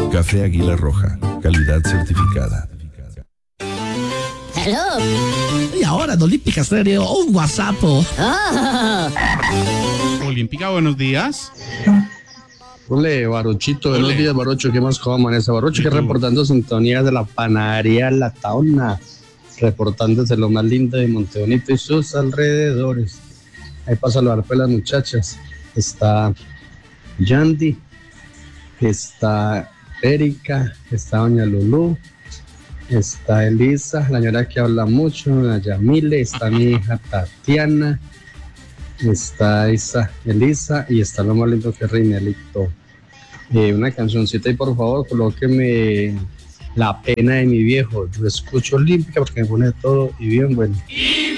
Café Águila Roja, calidad certificada. Hello. Y ahora en Olímpica Stereo, un WhatsApp. Oh. Olímpica, buenos días. Ole, Barochito, buenos días, Barocho, ¿qué más cómo amanece? Barocho, que reportando sintonía de la panadería La Taona, reportándose lo más lindo de Montebonito y sus alrededores. Ahí pasa a saludar pues las muchachas. Está Yandy, está Erika, está Doña Lulú, está Elisa, la señora que habla mucho, la Yamile, está mi hija Tatiana, está Elisa y está lo más lindo que es Reinelito. Una cancioncita y por favor colóqueme La Pena de mi Viejo. Yo escucho Olímpica porque me pone todo y bien bueno.